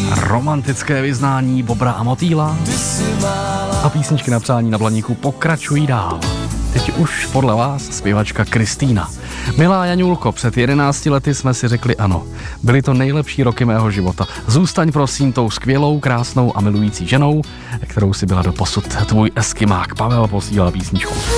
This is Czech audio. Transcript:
Romantické vyznání Bobra a Motýla a písničky na přání na Blaníku pokračují dál. Teď už podle vás zpěvačka Kristýna. Milá Jaňulko, před 11 lety jsme si řekli ano. Byly to nejlepší roky mého života. Zůstaň prosím tou skvělou, krásnou a milující ženou, kterou si byla doposud. Tvůj eskimák Pavel posílá písničku.